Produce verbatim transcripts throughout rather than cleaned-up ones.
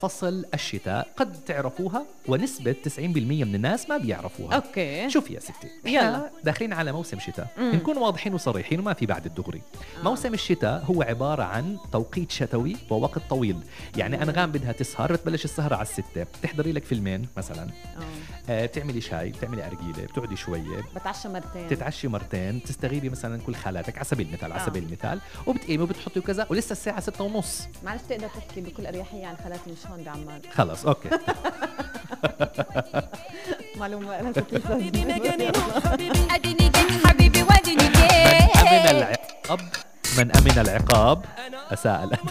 فصل الشتاء قد تعرفوها ونسبة تسعين بالمية من الناس ما بيعرفوها. اوكي شوف يا ستي، يلا داخلين على موسم شتاء، نكون واضحين وصريحين وما في بعد الدغري. آه. موسم الشتاء هو عبارة عن توقيت شتوي ووقت طويل، يعني مم. أنغام بدها تسهر، بتبلش السهرة على الستة، بتحضري لك فيلمين مثلا، آه. بتعملي شاي، بتعملي أرجيلة، بتقعدي شوية، بتعشى مرتين، تتعشي مرتين، تستغيبي مثلا كل خالاتك على سبيل المثال، على سبيل المثال، وبتقيمي وبتحطي وكذا، ولسه الساعة ستة ونص. معلش تقدر تحكي بكل أريحية عن خالاتي مش هون بعمان؟ خلص اوكي. معلومة أنا كنت لسه أديني جيت حبيبي وأديني جيت. أمن العقاب من أمن العقاب أساء الأدب.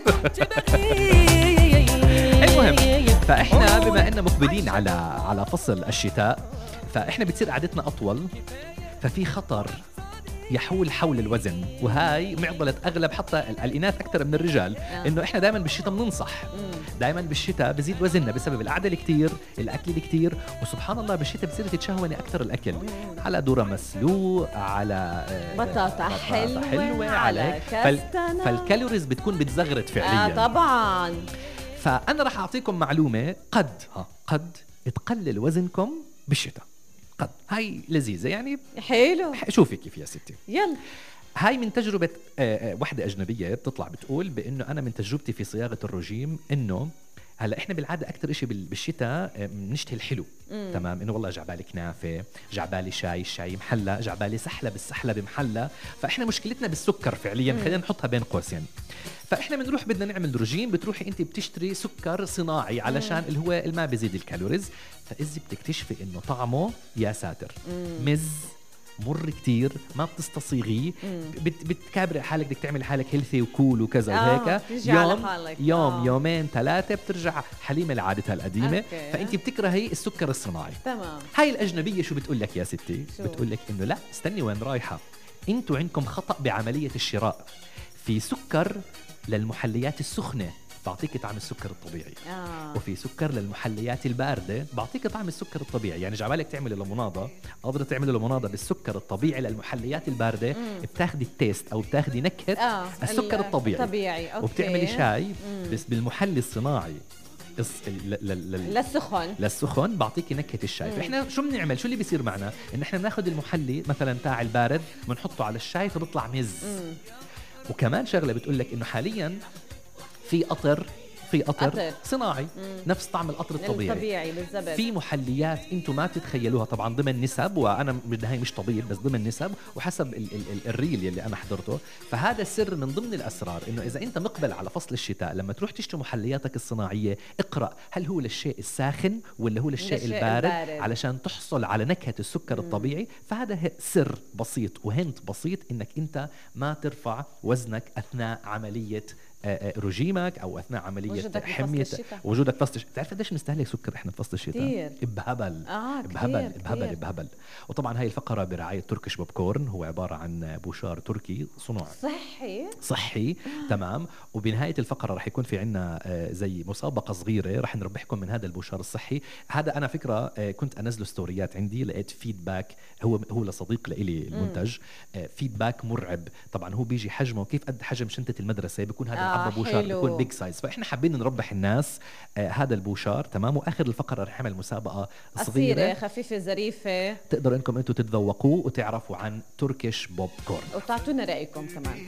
المهم، فإحنا بما أننا مقبلين على على فصل الشتاء، فإحنا بتصير قعدتنا أطول، ففي خطر يحول حول الوزن، وهاي معضلة أغلب حتى الإناث أكثر من الرجال، آه. إنه إحنا دائما بالشتاء بننصح، دائما بالشتاء بزيد وزننا بسبب القعدة الكتير، الأكل الكتير، وسبحان الله بالشتاء بتصير تتشهوني أكثر الأكل، مم. على ذرة مسلوق، على بطاطا حلوة, حلوة على كاستنا، فالكالوريز بتكون بتزغرت فعليا. آه طبعا. فأنا راح أعطيكم معلومة قد ها قد تقلل وزنكم بالشتاء، قد. هاي لذيذة يعني، حلو. شوفي كيف يا ستي، يلا. هاي من تجربة آه واحدة أجنبية بتطلع بتقول بأنه أنا من تجربتي في صياغة الرجيم، إنه هلا إحنا بالعادة أكتر إشي بالشتاء بنشتهي الحلو، مم. تمام، إنه والله جعبالي كنافة، جعبالي شاي، الشاي محلى، جعبالي سحلة بالسحلة بمحلى، فإحنا مشكلتنا بالسكر فعليا، خلينا نحطها بين قوسين. فإحنا بنروح بدنا نعمل رجيم، بتروحي أنت بتشتري سكر صناعي علشان مم. اللي هو اللي ما بيزيد الكالوريز، فإذا بتكتشفي إنه طعمه يا ساتر مم. مز مر كتير، ما بتستصيغيه، بت بتكابري حالك، بدك تعمل حالك هيلثي وكول وكذا وهيك، يوم يوم آه. يومين ثلاثة بترجع حليمة لعادتها القديمة. أوكي. فأنت بتكرهي السكر الصناعي. تمام. هاي الأجنبية شو بتقول لك يا ستي؟ بتقول لك إنه لا، استني وين رايحة، أنتوا عندكم خطأ بعملية الشراء، في سكر للمحليات السخنة بعطيك طعم السكر الطبيعي، آه. وفي سكر للمحليات الباردة بعطيك طعم السكر الطبيعي. يعني جعبالك تعمل ليموناده، قادرة تعمل ليموناده بالسكر الطبيعي للمحليات الباردة، مم. بتاخدي التيست أو بتاخدي نكهة آه. السكر الطبيعي، طبيعي. أوكي. وبتعملي شاي مم. بس بالمحلي الصناعي للسخن للسخن بعطيكي نكهة الشاي. مم. فإحنا شو بنعمل؟ شو اللي بيصير معنا؟ إن إحنا بناخد المحلي مثلا تاع البارد بنحطه على الشاي فبطلع مز. مم. وكمان شغلة بتقول لك إنه حاليا في قطر في قطر, قطر. صناعي، مم. نفس طعم القطر الطبيعي، الطبيعي بالزبط. في محليات انتم ما تتخيلوها طبعا ضمن نسب، وانا بالنهايه مش طبيب بس ضمن نسب وحسب ال ال ال الريل يلي انا حضرته. فهذا السر من ضمن الاسرار، انه اذا انت مقبل على فصل الشتاء لما تروح تشتري محلياتك الصناعيه، اقرا هل هو للشيء الساخن ولا هو للشيء البارد, البارد علشان تحصل على نكهه السكر مم. الطبيعي. فهذا سر بسيط وهنت بسيط انك انت ما ترفع وزنك اثناء عمليه رجيمك او اثناء عمليه حميه وجودك فصل الشتاء. بتعرف قديش بنستهلك سكر احنا في فصل الشتاء؟ بهبل آه بهبل بهبل بهبل. وطبعا هاي الفقره برعايه تركش بوب كورن، هو عباره عن بوشار تركي صنع صحي صحي آه. تمام. وبنهايه الفقره رح يكون في عنا زي مسابقه صغيره رح نربحكم من هذا البوشار الصحي. هذا انا فكره كنت انزله ستوريات عندي، لقيت فيدباك، هو هو لصديق لإلي المنتج، فيدباك مرعب. طبعا هو بيجي حجمه كيف قد حجم شنطه المدرسه، بيكون هذا آه بوشار بيكون بيج سايز. فاحنا حابين نربح الناس آه هذا البوشار، تمام. واخر الفقره رح نعمل مسابقه صغيره خفيفه ظريفه، تقدروا انكم انتم تتذوقوا وتعرفوا عن تركش بوب كورن وتعطونا رايكم كمان.